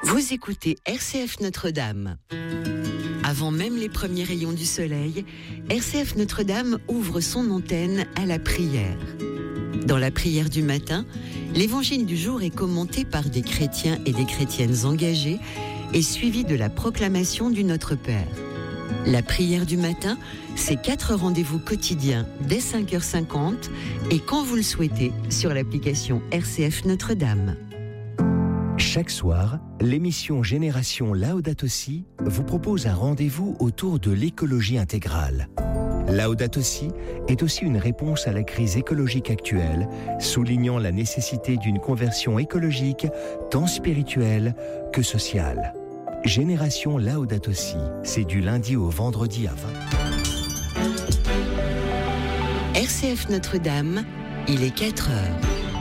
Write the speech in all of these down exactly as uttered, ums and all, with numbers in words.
Vous écoutez R C F Notre-Dame. Avant même les premiers rayons du soleil, R C F Notre-Dame ouvre son antenne à la prière. Dans la prière du matin, l'évangile du jour est commenté par des chrétiens et des chrétiennes engagés et suivi de la proclamation du Notre Père. La prière du matin, c'est quatre rendez-vous quotidiens dès cinq heures cinquante et quand vous le souhaitez sur l'application R C F Notre-Dame. Chaque soir, l'émission Génération Laudato Si vous propose un rendez-vous autour de l'écologie intégrale. Laudato Si est aussi une réponse à la crise écologique actuelle, soulignant la nécessité d'une conversion écologique tant spirituelle que sociale. Génération Laudato Si, c'est du lundi au vendredi à vingt heures. R C F Notre-Dame, il est quatre heures.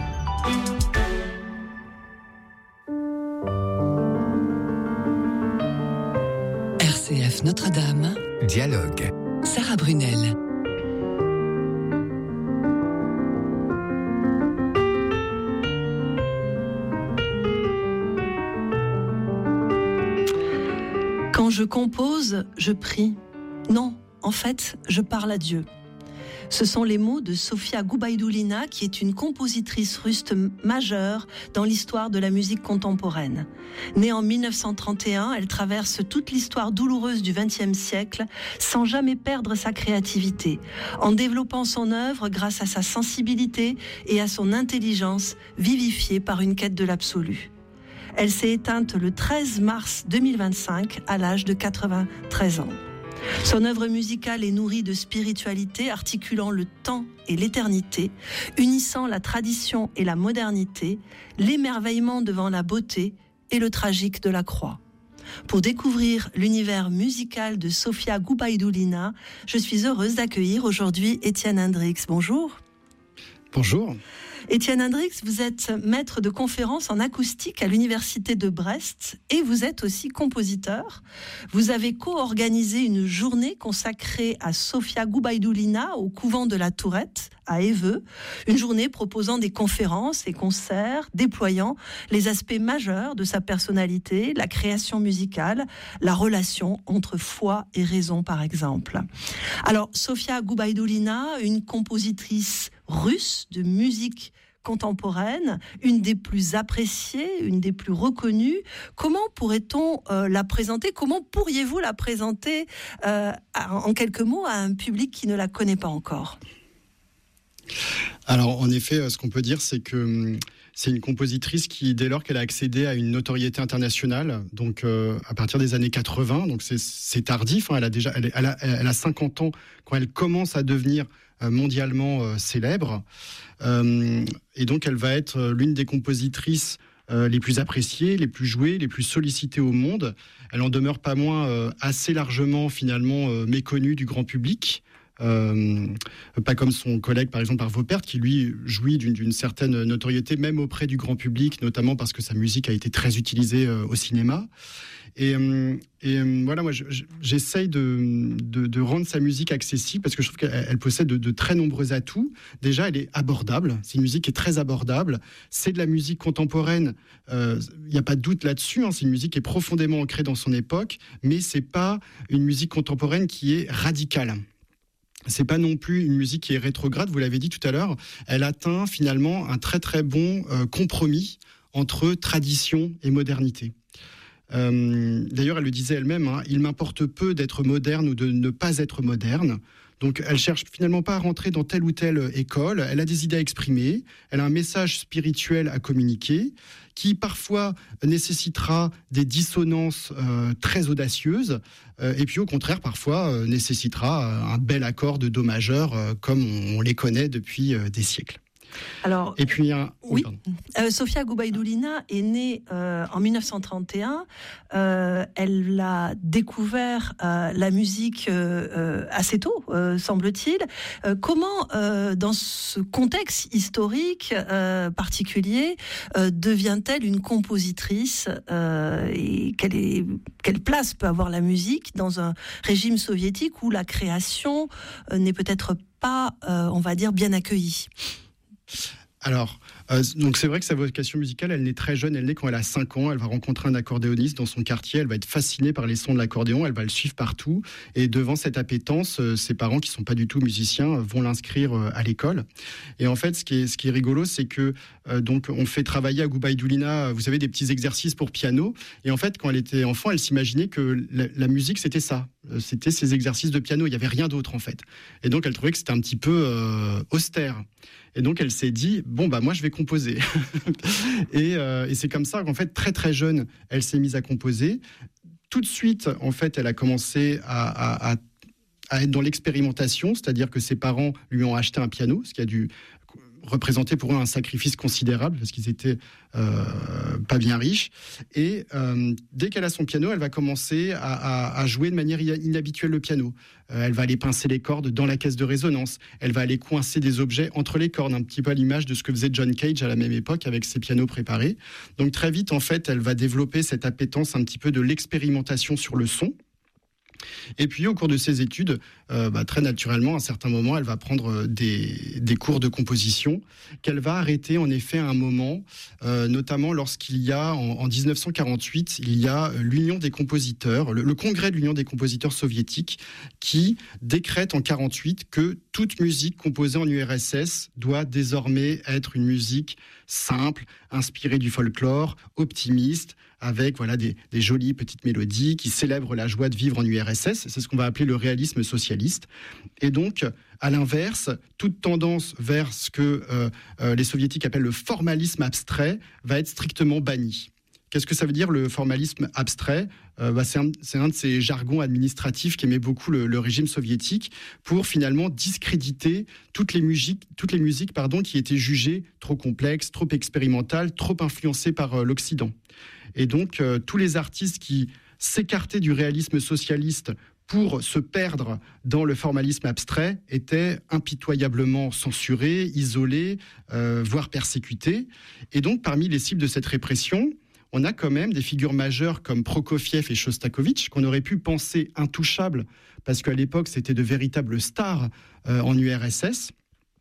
R C F Notre-Dame. Dialogue. Sarah Brunel. Quand je compose, je prie. Non, en fait, je parle à Dieu. Ce sont les mots de Sofia Goubaïdoulina, qui est une compositrice russe majeure dans l'histoire de la musique contemporaine. Née en mille neuf cent trente et un, elle traverse toute l'histoire douloureuse du vingtième siècle sans jamais perdre sa créativité, en développant son œuvre grâce à sa sensibilité et à son intelligence vivifiée par une quête de l'absolu. Elle s'est éteinte le treize mars deux mille vingt-cinq à l'âge de quatre-vingt-treize ans. Son œuvre musicale est nourrie de spiritualité, articulant le temps et l'éternité, unissant la tradition et la modernité, l'émerveillement devant la beauté et le tragique de la croix. Pour découvrir l'univers musical de Sofia Goubaïdoulina, je suis heureuse d'accueillir aujourd'hui Étienne Hendrix. Bonjour. Bonjour. Étienne Hendrix, vous êtes maître de conférences en acoustique à l'Université de Brest et vous êtes aussi compositeur. Vous avez co-organisé une journée consacrée à Sofia Goubaïdoulina au couvent de la Tourette à Éveux, une journée proposant des conférences et concerts déployant les aspects majeurs de sa personnalité, la création musicale, la relation entre foi et raison par exemple. Alors Sofia Goubaïdoulina, une compositrice russe de musique contemporaine, une des plus appréciées, une des plus reconnues. Comment pourrait-on euh, la présenter ? Comment pourriez-vous la présenter euh, en quelques mots à un public qui ne la connaît pas encore ? Alors, en effet, ce qu'on peut dire, c'est que c'est une compositrice qui, dès lors qu'elle a accédé à une notoriété internationale, donc euh, à partir des années quatre-vingts, donc c'est, c'est tardif, hein, elle a déjà, elle, elle, a, elle a cinquante ans quand elle commence à devenir mondialement euh, célèbre, euh, et donc elle va être l'une des compositrices euh, les plus appréciées, les plus jouées, les plus sollicitées au monde. Elle en demeure pas moins euh, assez largement finalement euh, méconnue du grand public. Euh, pas comme son collègue par exemple Arvo Pärt qui lui jouit d'une, d'une certaine notoriété même auprès du grand public, notamment parce que sa musique a été très utilisée euh, au cinéma. Et, euh, et euh, voilà, moi je, je, j'essaye de, de, de rendre sa musique accessible parce que je trouve qu'elle elle possède de, de très nombreux atouts. Déjà, elle est abordable, c'est une musique qui est très abordable, c'est de la musique contemporaine, il euh, n'y a pas de doute là-dessus, hein, c'est une musique qui est profondément ancrée dans son époque, mais c'est pas une musique contemporaine qui est radicale. C'est pas non plus une musique qui est rétrograde, vous l'avez dit tout à l'heure, elle atteint finalement un très très bon euh, compromis entre tradition et modernité. Euh, d'ailleurs, elle le disait elle-même, hein, il m'importe peu d'être moderne ou de ne pas être moderne. Donc, elle cherche finalement pas à rentrer dans telle ou telle école. Elle a des idées à exprimer. Elle a un message spirituel à communiquer qui parfois nécessitera des dissonances euh, très audacieuses euh, et puis au contraire parfois euh, nécessitera un bel accord de do majeur euh, comme on, on les connaît depuis euh, des siècles. Alors, et puis, un... oui, oui euh, Sofia Goubaïdoulina est née euh, en mille neuf cent trente et un. Euh, elle a découvert euh, la musique euh, assez tôt, euh, semble-t-il. Euh, comment, euh, dans ce contexte historique euh, particulier, euh, devient-elle une compositrice euh, et quelle, est, quelle place peut avoir la musique dans un régime soviétique où la création euh, n'est peut-être pas, euh, on va dire, bien accueillie ? Alors, Euh, donc c'est vrai que sa vocation musicale, elle naît très jeune, elle naît quand elle a cinq ans, elle va rencontrer un accordéoniste dans son quartier, elle va être fascinée par les sons de l'accordéon, elle va le suivre partout, et devant cette appétence, euh, ses parents qui sont pas du tout musiciens euh, vont l'inscrire euh, à l'école. Et en fait, ce qui est, ce qui est rigolo, c'est que euh, donc on fait travailler à Goubaïdoulina, vous savez, des petits exercices pour piano, et en fait, quand elle était enfant, elle s'imaginait que la, la musique, c'était ça, c'était ces exercices de piano, il n'y avait rien d'autre en fait. Et donc elle trouvait que c'était un petit peu euh, austère. Et donc elle s'est dit, bon bah moi je vais composer. et, euh, et c'est comme ça qu'en fait très très jeune, elle s'est mise à composer. Tout de suite, en fait, elle a commencé à, à, à, à être dans l'expérimentation, c'est-à-dire que ses parents lui ont acheté un piano, ce qui a dû représenter pour eux un sacrifice considérable parce qu'ils étaient euh, pas bien riches. Et euh, dès qu'elle a son piano, elle va commencer à, à, à jouer de manière inhabituelle le piano. Euh, elle va aller pincer les cordes dans la caisse de résonance. Elle va aller coincer des objets entre les cordes, un petit peu à l'image de ce que faisait John Cage à la même époque avec ses pianos préparés. Donc très vite, en fait, elle va développer cette appétence un petit peu de l'expérimentation sur le son. Et puis au cours de ses études, euh, bah, très naturellement, à un certain moment, elle va prendre des, des cours de composition qu'elle va arrêter en effet à un moment, euh, notamment lorsqu'il y a, en, en dix-neuf cent quarante-huit, il y a l'Union des compositeurs, le, le congrès de l'Union des compositeurs soviétiques, qui décrète en quarante-huit que toute musique composée en U R S S doit désormais être une musique simple, inspirée du folklore, optimiste, avec voilà des, des jolies petites mélodies qui célèbrent la joie de vivre en U R S S. C'est ce qu'on va appeler le réalisme socialiste. Et donc, à l'inverse, toute tendance vers ce que euh, euh, les soviétiques appellent le formalisme abstrait va être strictement bannie. Qu'est-ce que ça veut dire le formalisme abstrait ? euh, bah, c'est, un, c'est un de ces jargons administratifs qu'aimait beaucoup le, le régime soviétique pour finalement discréditer toutes les musiques, toutes les musiques pardon, qui étaient jugées trop complexes, trop expérimentales, trop influencées par euh, l'Occident. Et donc, euh, tous les artistes qui s'écartaient du réalisme socialiste pour se perdre dans le formalisme abstrait étaient impitoyablement censurés, isolés, euh, voire persécutés. Et donc, parmi les cibles de cette répression, on a quand même des figures majeures comme Prokofiev et Shostakovich, qu'on aurait pu penser intouchables, parce qu'à l'époque, c'était de véritables stars euh, en U R S S.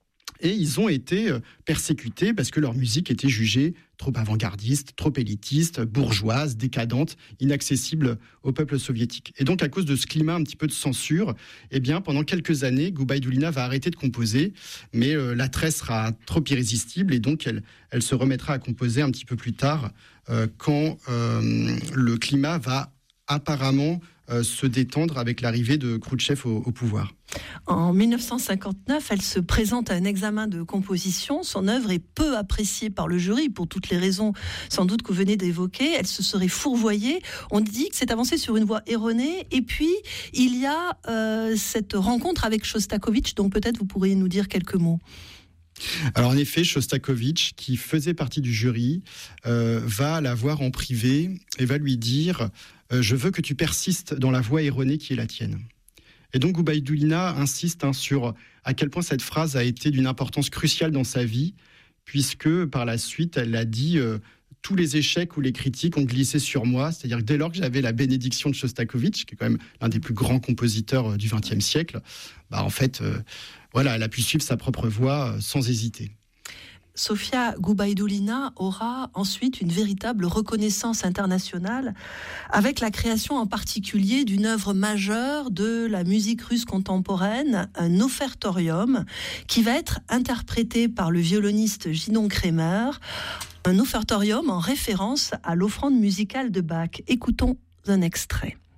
Et ils ont été persécutés parce que leur musique était jugée trop avant-gardiste, trop élitiste, bourgeoise, décadente, inaccessible au peuple soviétique. Et donc, à cause de ce climat un petit peu de censure, eh bien, pendant quelques années, Goubaïdoulina va arrêter de composer, mais euh, l'attrait sera trop irrésistible et donc elle, elle se remettra à composer un petit peu plus tard, euh, quand euh, le climat va apparemment euh, se détendre avec l'arrivée de Khrouchtchev au, au pouvoir. En dix-neuf cent cinquante-neuf, elle se présente à un examen de composition. Son œuvre est peu appréciée par le jury, pour toutes les raisons sans doute que vous venez d'évoquer. Elle se serait fourvoyée. On dit que c'est avancé sur une voie erronée. Et puis, il y a euh, cette rencontre avec Shostakovich, donc peut-être vous pourriez nous dire quelques mots. Alors en effet, Shostakovich, qui faisait partie du jury, euh, va la voir en privé et va lui dire euh, « Je veux que tu persistes dans la voie erronée qui est la tienne ». Et donc Goubaïdoulina insiste hein, sur à quel point cette phrase a été d'une importance cruciale dans sa vie, puisque par la suite, elle a dit euh, « Tous les échecs ou les critiques ont glissé sur moi », c'est-à-dire que dès lors que j'avais la bénédiction de Shostakovich, qui est quand même l'un des plus grands compositeurs du vingtième siècle, bah, en fait, euh, voilà, elle a pu suivre sa propre voie euh, sans hésiter. Sofia Goubaïdoulina aura ensuite une véritable reconnaissance internationale avec la création en particulier d'une œuvre majeure de la musique russe contemporaine, un offertorium, qui va être interprété par le violoniste Gidon Kremer, un offertorium en référence à l'offrande musicale de Bach. Écoutons un extrait.